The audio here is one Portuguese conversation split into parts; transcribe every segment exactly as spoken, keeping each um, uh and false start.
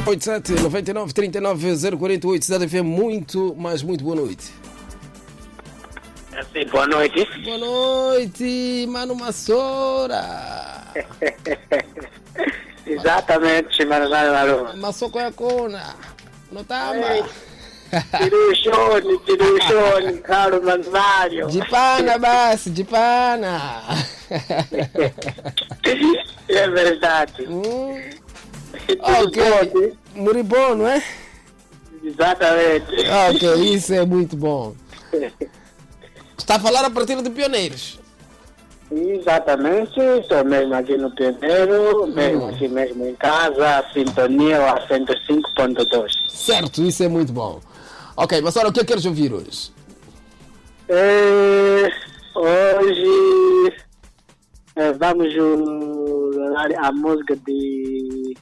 oito sete nove nove três nove zero quatro oito. Cidade F M, muito, mas muito boa noite. Sim, boa noite. Boa noite, Mano Massora. Exatamente, Mano Massora. Massoko ya kona. Notama. Tirushoni, tirushoni, caro Mano Mário. Jipana basi, jipana. É verdade. Hum. Ok, muribono, é? Exatamente. Ok, isso é muito bom. Está a falar a partir de Pioneiros? Exatamente, estou mesmo aqui no Pioneiro, mesmo hum. aqui mesmo em casa, a sintonia a cento e cinco ponto dois. Certo, isso é muito bom. Ok, mas olha, o que é que queres ouvir hoje? É, hoje é, vamos ouvir a música de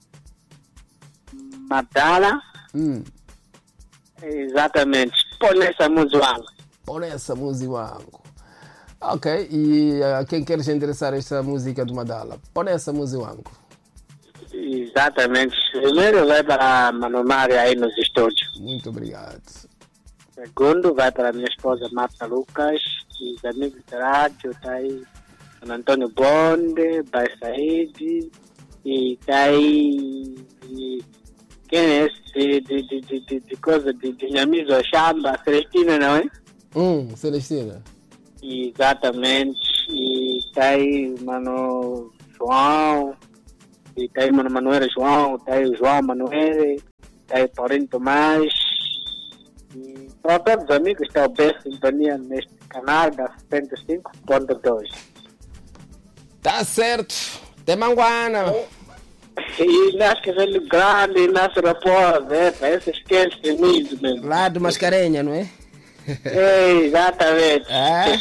Madala. Hum. Exatamente, põe essa música. Põe essa música. Ok, e a uh, quem queres endereçar esta música do Madala? Põe essa música. Exatamente. Primeiro vai para a Mano Mário aí nos estúdios. Muito obrigado. Segundo vai para a minha esposa Marta Lucas, e os amigos da rádio, tá aí San Antônio Bonde, Bai Said, e tá aí e, quem é esse de, de, de, de, de, de coisa de, de Nhamizo Chamba, Celestina, não é? Hum, Celestina. Exatamente. E tá aí Mano João, e tá aí Mano Manuel João, tá aí o João Manuel, tá aí Paulinho Tomás. E para todos os amigos que estão a ver sintonia neste canal da cento e cinco ponto dois. Tá certo. Temanguana. E nasce que velho grande, nasce rapaz, né? Parece esquece mesmo, mesmo. Lá do Mascarenha, não é? É, exatamente. É?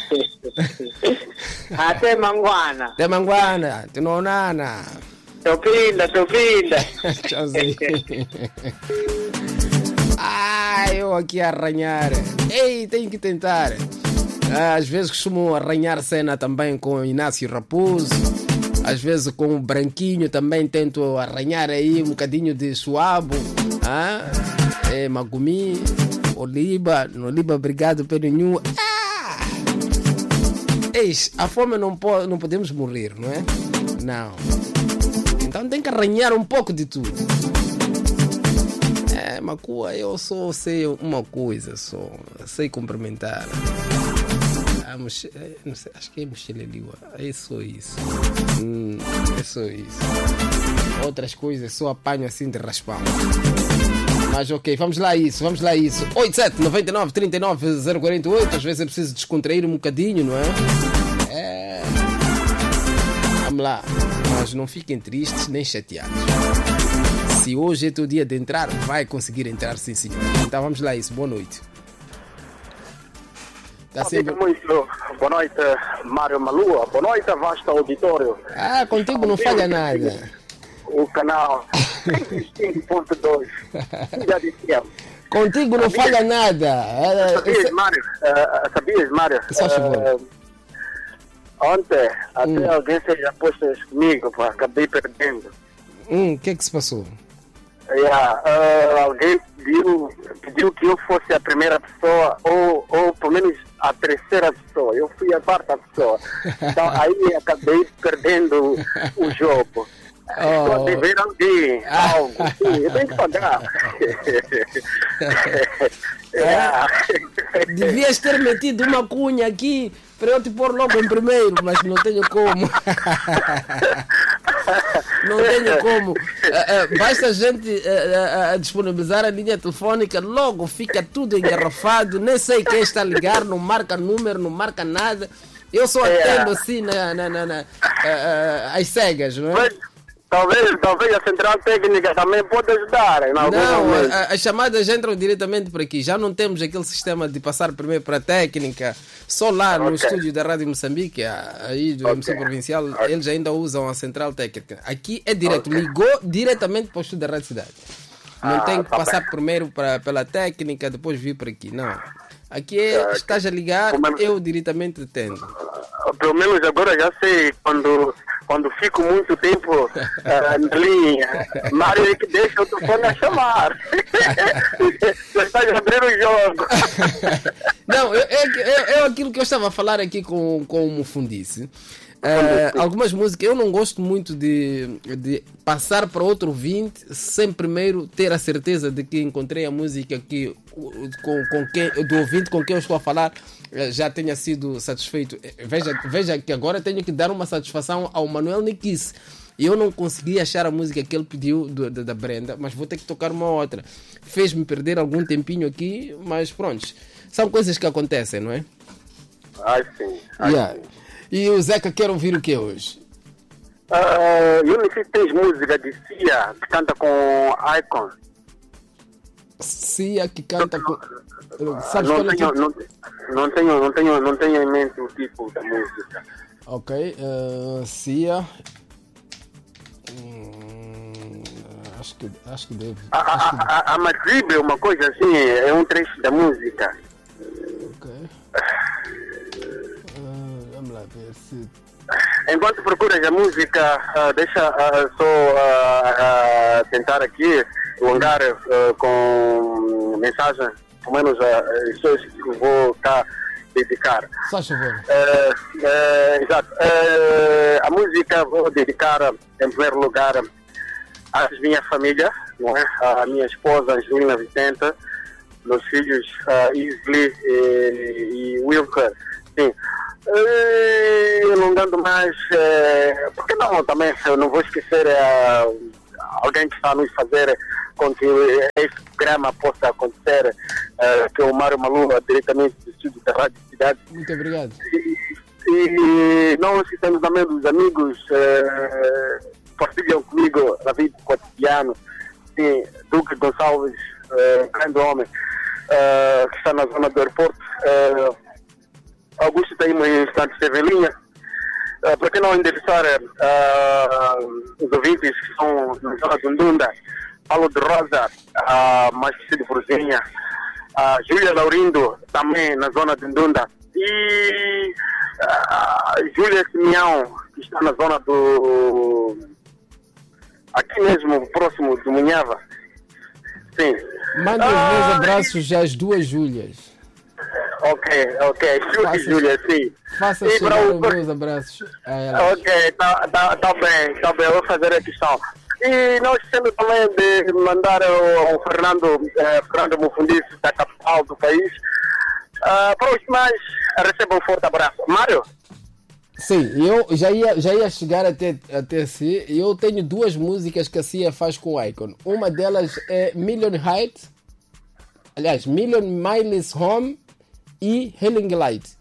Até Manguana. Até Manguana, Tinonana. Tô pinda, tô pinda. Tchauzinho. Ah, eu aqui a arranhar. Ei, tenho que tentar. Às vezes costumo arranhar cena também com o Inácio Raposo. Às vezes com o Branquinho também tento arranhar aí um bocadinho de suabo. Ah, é, Magumi, Oliba, Oliba, obrigado pelo nenhum. Ah! Eis, a fome não, pode, não podemos morrer, não é? Não. Então tem que arranhar um pouco de tudo. É, Macua, eu só sei uma coisa, só sei cumprimentar. Ah, moche... não sei, acho que é Micheleliwa. É só isso. Hum, é só isso. Outras coisas só apanho assim de raspão. Mas ok, vamos lá isso, vamos lá isso. oito sete nove nove três nove zero quatro oito. Às vezes é preciso descontrair um bocadinho, não é? É. Vamos lá. Mas não fiquem tristes nem chateados. Se hoje é teu dia de entrar, vai conseguir entrar, sim, senhor. Então vamos lá isso. Boa noite. Tá sempre... Muito boa noite, Mário Malua. Boa noite, vasto auditório. Ah, contigo não falha nada. O canal cento e cinco ponto dois. Já dissemos. Contigo não falha nada. Sabias, Esse... Mário? Uh, sabias, Mário? Só favor. Uh, ontem, até hum. alguém fez apostas comigo, pá, acabei perdendo. Hum, o que é que se passou? Yeah, uh, alguém pediu, pediu que eu fosse a primeira pessoa, ou, ou pelo menos a terceira pessoa. Eu fui a quarta pessoa. Então aí acabei perdendo o jogo. Estou a dever alguém, algo. Sim, eu tenho que pagar. É. Devias ter metido uma cunha aqui para eu te pôr logo em primeiro, mas não tenho como. Não tenho como. Basta a gente disponibilizar a linha telefônica, logo fica tudo engarrafado. Nem sei quem está a ligar, não marca número, não marca nada. Eu só atendo assim na, na, na, na, às cegas, não é? Talvez, talvez a central técnica também pode ajudar. Em não, a, as chamadas entram diretamente por aqui. Já não temos aquele sistema de passar primeiro para a técnica. Só lá okay. no estúdio da Rádio Moçambique, aí do okay. M C Provincial, okay. eles ainda usam a central técnica. Aqui é direto, okay. ligou diretamente para o estúdio da Rádio Cidade. Não ah, tem que tá passar bem. primeiro para, pela técnica, depois vir para aqui. Não. Aqui é, okay. estás a ligar, menos, eu diretamente atendo. Pelo menos agora já sei quando quando fico muito tempo uh, na linha, Mário é que deixa o telefone a chamar. Você está abrindo o jogo. Não, é, é, é aquilo que eu estava a falar aqui com, com o Mufundice. Uh, algumas músicas eu não gosto muito de, de passar para outro ouvinte sem primeiro ter a certeza de que encontrei a música que, com, com quem, do ouvinte com quem eu estou a falar já tenha sido satisfeito. Veja, veja que agora tenho que dar uma satisfação ao Manuel Nikice. Eu não consegui achar a música que ele pediu do, da, da Brenda, mas vou ter que tocar uma outra. Fez-me perder algum tempinho aqui, mas pronto, são coisas que acontecem, não é? Ai sim, ai, yeah. sim. E o Zeca quer ouvir o que hoje? Uh, eu não sei se tens música de Cia que canta com Icon. Cia que canta com... Sabes não, qual é tenho, que... não, não, tenho, não, tenho, não tenho em mente o tipo da música. Ok, uh, Cia... Hum, acho, que, acho que deve... A, acho que... a, a, a Matribe, uma coisa assim, é um trecho da música. Ok. Vamos lá ver se... Enquanto procuras a música, uh, deixa uh, só uh, uh, tentar aqui alongar uh, com mensagem, pelo menos as pessoas que eu vou cá dedicar. Só favor. Uh, uh, exato. Uh, a música vou dedicar, em primeiro lugar, à minha família, não é? A minha esposa, Angelina Vicente, meus filhos, uh, Isley e, e Wilker. Sim. E, alongando mais, é, porque não, também eu não vou esquecer é, alguém que está a nos fazer com que este programa possa acontecer, é, que é o Mário Malula, diretamente do estúdio da Rádio Cidade. Muito obrigado. E, e não esquecemos também dos amigos é, que partilham comigo na vida cotidiana, sim, Duque Gonçalves, é, grande homem, é, que está na zona do aeroporto. É, Augusto tem uma instante de linha. Uh, para que não endereçar uh, os ouvintes que são na zona de Ndunda, Paulo de Rosa, uh, mais conhecido por Zinha, uh, Júlia Laurindo, também na zona de Ndunda, e uh, Júlia Simeão, que está na zona do... aqui mesmo, próximo do Munhava. Sim. Mande os uh, meus abraços às duas Júlias. Ok, ok. Júlia, Júlia, sim. Faça e chegar o... os meus abraços a ela. Ok, tá, tá, tá bem, tá bem, eu vou fazer a questão. E nós temos também de mandar o, o Fernando, eh, Fernando Mufundice, da capital do país. Uh, para os demais, recebam um forte abraço. Mário? Sim, eu já ia, já ia chegar até, até si. Eu tenho duas músicas que a Cia faz com o Icon. Uma delas é Million Height, aliás, Million Miles Home e Healing Light.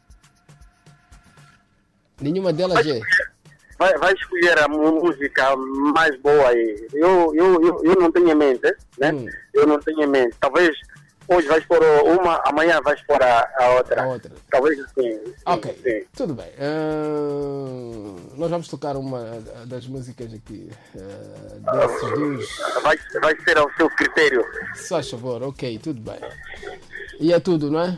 Nenhuma delas vai, é. Vai, vai escolher a música mais boa aí. Eu, eu, eu, eu não tenho em mente, né? Hum. Eu não tenho em mente. Talvez hoje vais pôr uma, amanhã vais pôr a, a outra. A outra. Talvez assim. Ok, sim. Tudo bem. Uh, nós vamos tocar uma das músicas aqui. Uh, desses dois. Vai, vai ser ao seu critério. Só favor, ok, tudo bem. E é tudo, não é?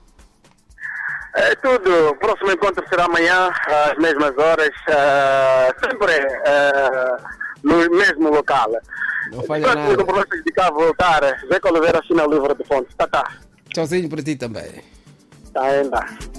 É tudo. O próximo encontro será amanhã, às mesmas horas, uh, sempre uh, no mesmo local. Não falha nada. Não promessa de cá voltar. Zé Oliveira, China Livre de Fontes. Tá, tá. Tchauzinho para ti também. Tá, ainda.